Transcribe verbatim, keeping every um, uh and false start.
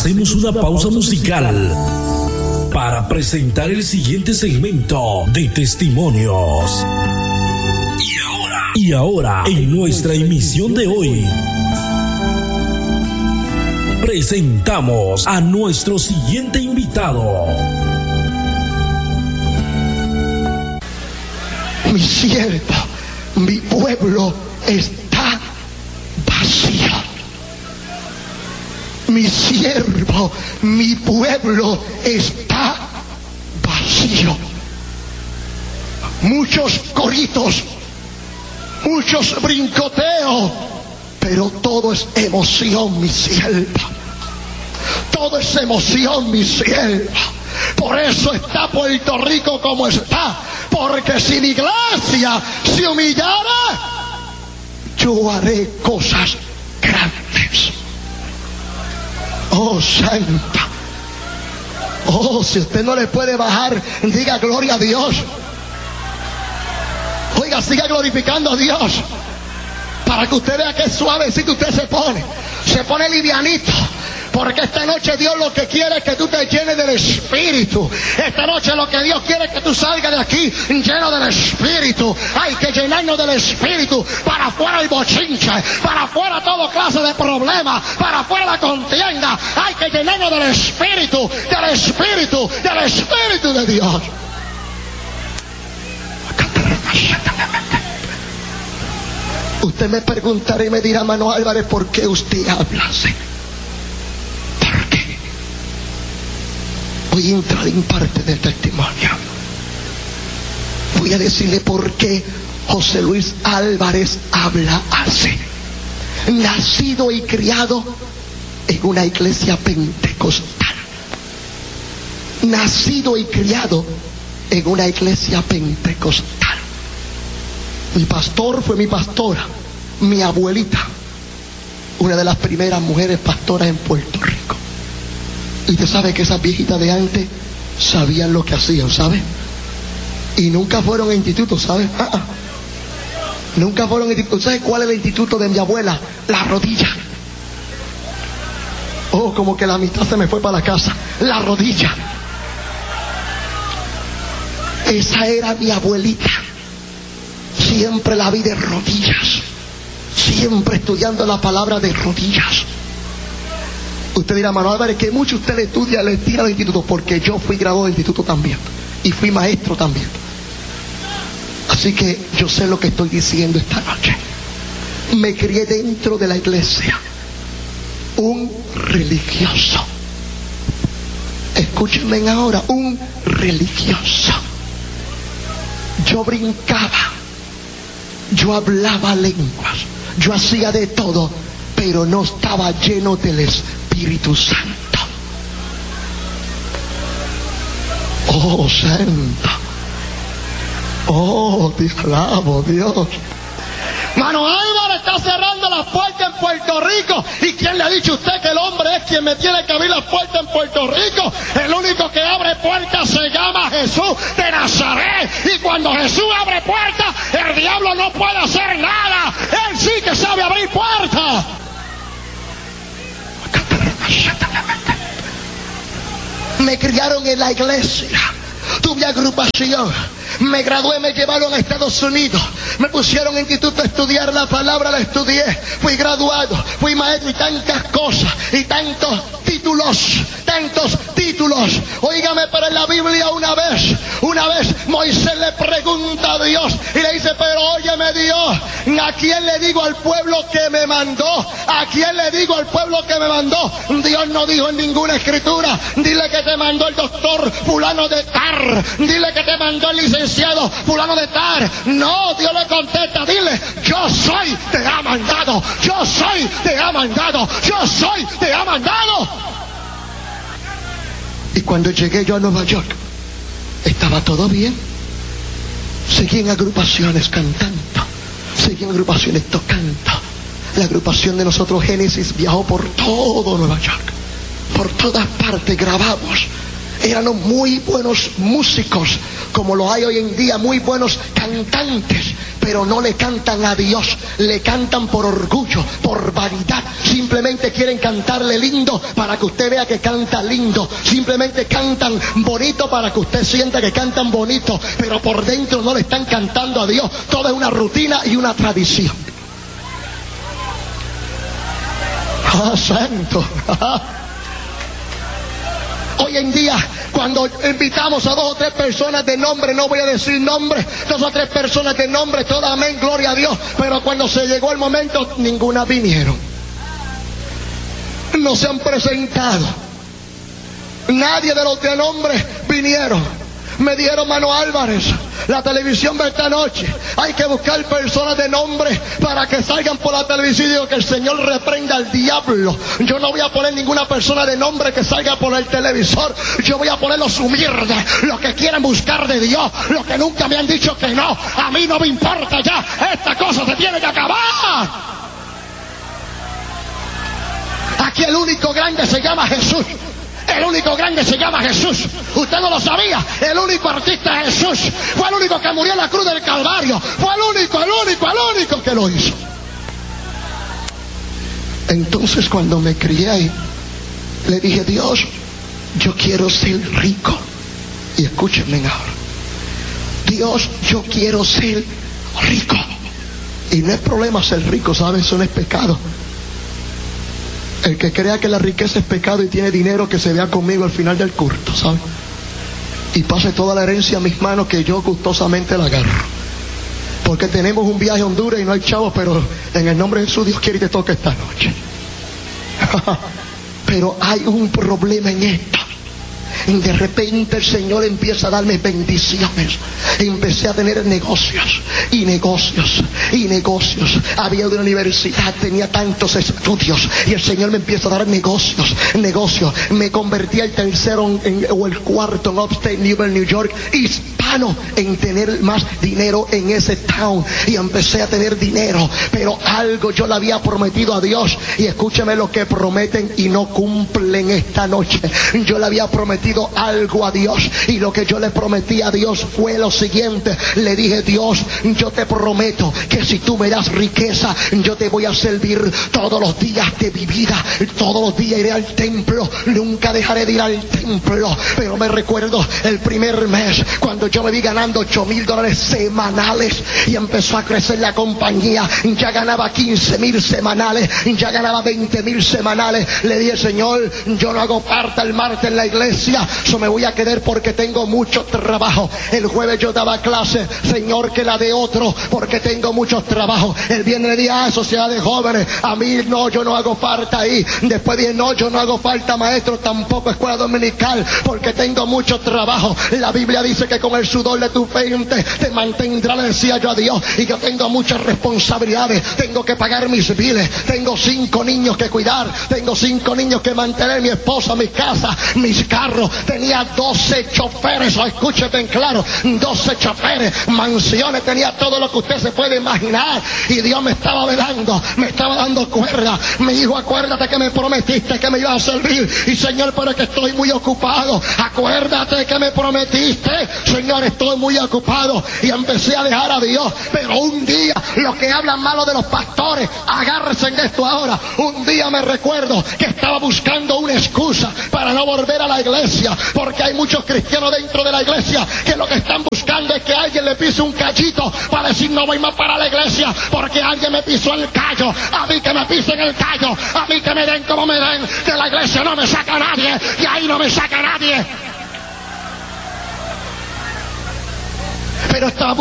hacemos una pausa musical para presentar el siguiente segmento de testimonios. Y ahora, y ahora, en nuestra emisión de hoy, presentamos a nuestro siguiente invitado. Mi siervo, mi pueblo está vacío. Mi siervo, mi pueblo está vacío. Muchos coritos, muchos brincoteos, pero todo es emoción, mi sierva. Todo es emoción, mi sierva. Por eso está Puerto Rico como está. Porque si mi iglesia se humillara, yo haré cosas grandes. Oh, santa. Oh, si usted no le puede bajar, diga gloria a Dios. Oiga, siga glorificando a Dios. Para que usted vea que suavecito usted se pone. Se pone livianito. Porque esta noche Dios lo que quiere es que tú te llenes del Espíritu. Esta noche lo que Dios quiere es que tú salgas de aquí lleno del Espíritu. Hay que llenarnos del Espíritu. Para afuera el bochinche, para afuera toda clase de problemas, para afuera la contienda. Hay que llenarnos del Espíritu, del Espíritu, del Espíritu de Dios. Usted me preguntará y me dirá, Mano Álvarez, ¿por qué usted habla así? Voy a entrar en parte del testimonio. Voy a decirle por qué José Luis Álvarez habla así. Nacido y criado en una iglesia pentecostal. Nacido y criado en una iglesia pentecostal. Mi pastor fue mi pastora, mi abuelita, una de las primeras mujeres pastoras en Puerto Rico. Y usted sabe que esas viejitas de antes sabían lo que hacían, ¿sabe? Y nunca fueron a institutos, ¿sabe? Ah, ah. Nunca fueron a institutos. ¿Sabe cuál es el instituto de mi abuela? La rodilla. Oh, como que la mitad se me fue para la casa. La rodilla. Esa era mi abuelita. Siempre la vi de rodillas. Siempre estudiando la palabra de rodillas. Usted dirá, Mano Álvarez, que mucho usted le estudia, le tira al instituto, porque yo fui graduado del instituto también y fui maestro también. Así que yo sé lo que estoy diciendo esta noche. Me crié dentro de la iglesia, un religioso. Escúchenme ahora, un religioso. Yo brincaba, yo hablaba lenguas, yo hacía de todo, pero no estaba lleno del Espíritu Santo. Oh, santo. Oh, te alabo, Dios. Mano Álvarez está cerrando las puertas en Puerto Rico. ¿Y quién le ha dicho a usted que el hombre es quien me tiene que abrir las puertas en Puerto Rico? El único que abre puertas se llama Jesús de Nazaret. Y cuando Jesús abre puertas, el diablo no puede hacer nada. Él sí que sabe abrir puertas. Me criaron en la iglesia. Tuve agrupación. Me gradué, me llevaron a Estados Unidos. Me pusieron en instituto a estudiar la palabra, la estudié. Fui graduado, fui maestro y tantas cosas. Y tantos títulos, tantos títulos. Óigame, pero en la Biblia una vez, una vez Moisés le pregunta a Dios y le dice, pero óyeme Dios, ¿a quién le digo al pueblo que me mandó? ¿A quién le digo al pueblo que me mandó? Dios no dijo en ninguna escritura, dile que te mandó el doctor fulano de Tar, dile que te mandó el licenciado fulano de Tar. No, Dios le contesta, dile, yo soy, te ha mandado, yo soy, te ha mandado, yo soy, te ha mandado. Y cuando llegué yo a Nueva York, estaba todo bien. Seguí en agrupaciones cantando, seguí en agrupaciones tocando. La agrupación de nosotros, Génesis, viajó por todo Nueva York, por todas partes grabamos. Éramos muy buenos músicos, como lo hay hoy en día, muy buenos cantantes, pero no le cantan a Dios, le cantan por orgullo, por vanidad. Simplemente quieren cantarle lindo para que usted vea que canta lindo. Simplemente cantan bonito para que usted sienta que cantan bonito, pero por dentro no le están cantando a Dios. Todo es una rutina y una tradición. ¡Ah, santo! Hoy en día, cuando invitamos a dos o tres personas de nombre, no voy a decir nombre, dos o tres personas de nombre, todas amén, gloria a Dios, pero cuando se llegó el momento, ninguna vinieron. No se han presentado. Nadie de los de nombre vinieron. Me dijeron, Mano Álvarez, la televisión de esta noche, hay que buscar personas de nombre para que salgan por la televisión. Y digo, que el Señor reprenda al diablo. Yo no voy a poner ninguna persona de nombre que salga por el televisor. Yo voy a poner los humildes, los que quieren buscar de Dios, los que nunca me han dicho que no. A mí no me importa ya, esta cosa se tiene que acabar. Aquí el único grande se llama Jesús. El único grande se llama Jesús. Usted no lo sabía. El único artista es Jesús. Fue el único que murió en la cruz del Calvario. Fue el único, el único, el único que lo hizo. Entonces, cuando me crié ahí, le dije, Dios, yo quiero ser rico. Y escúchenme ahora. Dios, yo quiero ser rico. Y no es problema ser rico, ¿saben? Eso no es pecado. El que crea que la riqueza es pecado y tiene dinero, que se vea conmigo al final del culto, ¿sabes? Y pase toda la herencia a mis manos, que yo gustosamente la agarro. Porque tenemos un viaje a Honduras y no hay chavos, pero en el nombre de Jesús, Dios quiere y te toca esta noche. Pero hay un problema en esto. De repente el Señor empieza a darme bendiciones. Empecé a tener negocios y negocios y negocios. Había una universidad, tenía tantos estudios, y el Señor me empieza a dar negocios, negocios. Me convertí el tercero en, o el cuarto en Upstate New York, hispano en tener más dinero en ese town. Y empecé a tener dinero, pero algo yo le había prometido a Dios. Y escúcheme lo que prometen y no cumplen esta noche. Yo le había prometido algo a Dios, y lo que yo le prometí a Dios fue lo siguiente. Le dije, Dios, yo te prometo que si tú me das riqueza, yo te voy a servir todos los días de mi vida. Todos los días iré al templo, nunca dejaré de ir al templo. Pero me recuerdo el primer mes, cuando yo me vi ganando ocho mil dólares semanales, y empezó a crecer la compañía. Ya ganaba quince mil semanales, ya ganaba veinte mil semanales. Le dije, Señor, yo no hago parte el martes en la iglesia, yo me voy a quedar porque tengo mucho trabajo. El jueves yo daba clase, Señor, que la de otro, porque tengo mucho trabajo. El viernes le dije, ah, sociedad de jóvenes, a mí no, yo no hago falta ahí. Después dije, no, yo no hago falta maestro, tampoco escuela dominical, porque tengo mucho trabajo. La Biblia dice que con el sudor de tu frente te mantendrá, le decía yo a Dios. Y yo tengo muchas responsabilidades, tengo que pagar mis biles, tengo cinco niños que cuidar, tengo cinco niños que mantener, mi esposa, mi casa, mis carros. Tenía doce choferes, o escúchete en claro, doce choferes, mansiones, tenía todo lo que usted se puede imaginar. Y Dios me estaba velando, me estaba dando cuerda. Me dijo, acuérdate que me prometiste que me ibas a servir. Y Señor, pero es que estoy muy ocupado. Acuérdate que me prometiste. Señor, estoy muy ocupado. Y empecé a dejar a Dios. Pero un día, los que hablan malo de los pastores, agárrense en esto ahora. Un día me recuerdo que estaba buscando una excusa para no volver a la iglesia, porque hay muchos cristianos dentro de la iglesia que lo que están buscando es que alguien le pise un cachito para decir, no voy más para la iglesia porque alguien me pisó el callo. A mí que me pisen el callo, a mí que me den como me den. De la iglesia no me saca nadie, y ahí no me saca nadie. Pero estaba